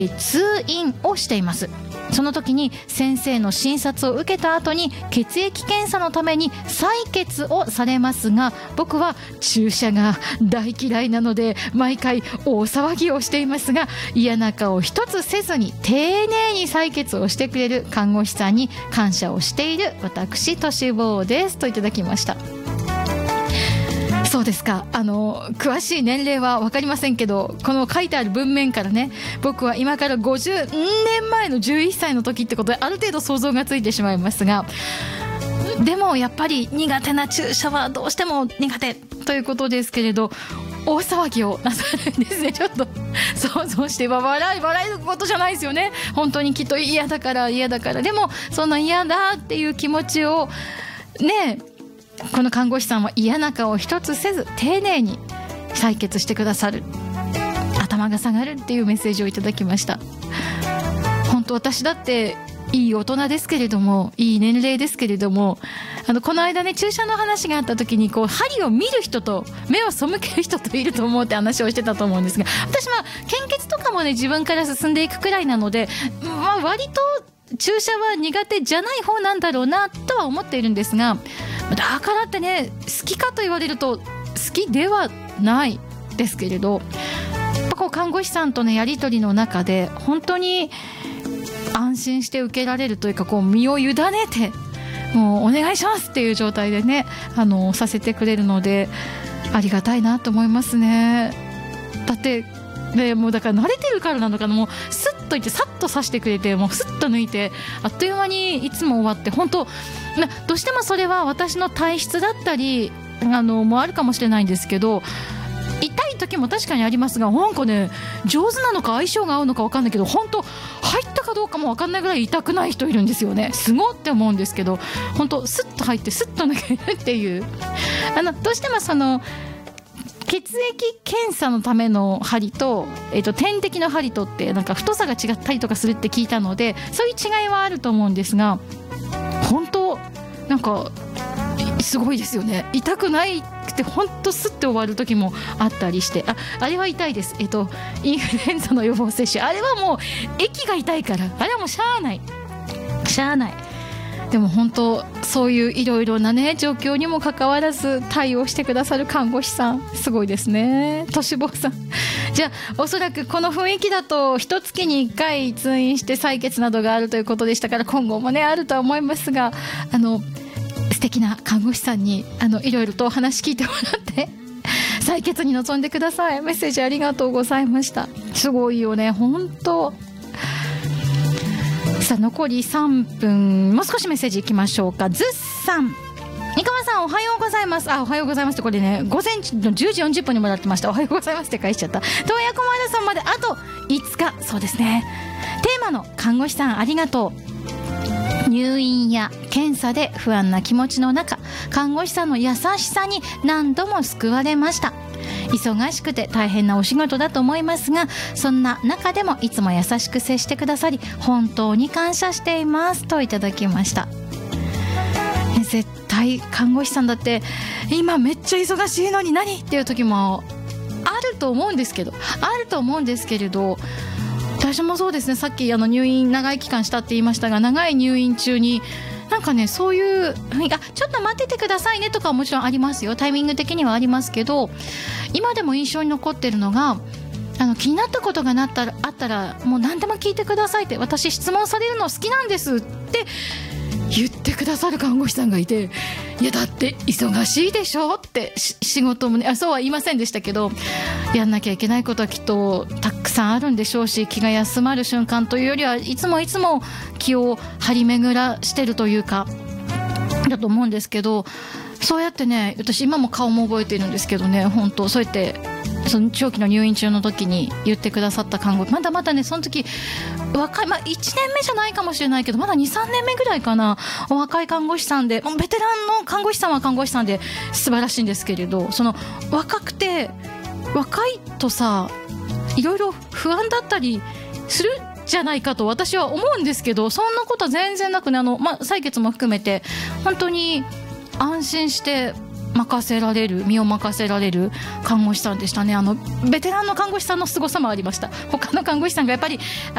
通院をしています。その時に先生の診察を受けた後に血液検査のために採血をされますが、僕は注射が大嫌いなので毎回大騒ぎをしていますが、嫌な顔一つせずに丁寧に採血をしてくれる看護師さんに感謝をしている私とし坊ですといただきました。そうですか。詳しい年齢は分かりませんけど、この書いてある文面からね、僕は今から50年前の11歳の時ってことである程度想像がついてしまいますが、でもやっぱり苦手な注射はどうしても苦手ということですけれど、大騒ぎをなさるんですね。ちょっと想像して笑えることじゃないですよね。本当にきっと嫌だからでもその嫌だっていう気持ちをね、この看護師さんは嫌な顔一つせず丁寧に採血してくださる、頭が下がるっていうメッセージをいただきました。本当私だっていい大人ですけれども、いい年齢ですけれども、この間ね、注射の話があった時に針を見る人と目を背ける人といると思うって話をしてたと思うんですが、私献血とかもね自分から進んでいくくらいなので、割と注射は苦手じゃない方なんだろうなとは思っているんですが、だからってね好きかと言われると好きではないですけれど、看護師さんとのやり取りの中で本当に安心して受けられるというか、身を委ねてもうお願いしますっていう状態でねさせてくれるのでありがたいなと思いますね。だってね、もうだから慣れてるからなのかな、もうスッといってさっと刺してくれて、もうスッと抜いてあっという間にいつも終わって、本当どうしてもそれは私の体質だったりもあるかもしれないんですけど、痛い時も確かにありますが、なんかね上手なのか相性が合うのか分かんないけど、本当入ったかどうかも分かんないぐらい痛くない人いるんですよね。すごって思うんですけど、本当スッと入ってスッと抜けるっていう、どうしてもその血液検査のための針と、点滴の針とってなんか太さが違ったりとかするって聞いたので、そういう違いはあると思うんですが、本当なんかすごいですよね。痛くないくて本当スッて終わる時もあったりして、あれは痛いです。インフルエンザの予防接種、あれはもう液が痛いから、あれはもうしゃあない。でも本当そういういろいろなね状況にもかかわらず対応してくださる看護師さん、すごいですね。としぼうさん、じゃあおそらくこの雰囲気だと1月に1回通院して採血などがあるということでしたから、今後もねあるとは思いますが、素敵な看護師さんにいろいろとお話聞いてもらって採血に臨んでください。メッセージありがとうございました。すごいよね本当。さあ残り3分、もう少しメッセージいきましょうか。ずっさん、三河さんおはようございます。おはようございますって、これね午前の10時40分にもらってました。おはようございますって返しちゃった。東野小丸さんまであと5日。そうですね、テーマの看護師さんありがとう。入院や検査で不安な気持ちの中、看護師さんの優しさに何度も救われました。忙しくて大変なお仕事だと思いますが、そんな中でもいつも優しく接してくださり本当に感謝していますといただきました。絶対看護師さんだって今めっちゃ忙しいのに何っていう時もあると思うんですけれど、私もそうですね。さっき入院長い期間したって言いましたが、長い入院中になんかねそういうちょっと待っててくださいねとかはもちろんありますよ。タイミング的にはありますけど、今でも印象に残ってるのが、気になったことがあったらもう何でも聞いてくださいって、私質問されるの好きなんですって言ってくださる看護師さんがいて、いやだって忙しいでしょって、仕事もねそうは言いませんでしたけど、やんなきゃいけないことはきっとたくさんあるんでしょうし、気が休まる瞬間というよりはいつも気を張り巡らしてるというかだと思うんですけど、そうやってね、私今も顔も覚えてるんですけどね、本当そうやってその長期の入院中の時に言ってくださった看護師、まだねその時若い、1年目じゃないかもしれないけどまだ 2,3 年目ぐらいかな、お若い看護師さんで、ベテランの看護師さんは看護師さんで素晴らしいんですけれど、その若いとさ、いろいろ不安だったりするじゃないかと私は思うんですけど、そんなことは全然なくね、採血も含めて本当に安心して身を任せられる看護師さんでしたね。ベテランの看護師さんの凄さもありました。他の看護師さんがやっぱり